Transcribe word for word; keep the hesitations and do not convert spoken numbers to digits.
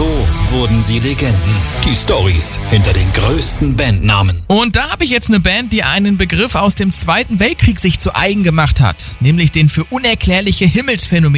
So wurden sie Legenden. Die Storys hinter den größten Bandnamen. Und da habe ich jetzt eine Band, die einen Begriff aus dem Zweiten Weltkrieg sich zu eigen gemacht hat, nämlich den für unerklärliche Himmelsphänomene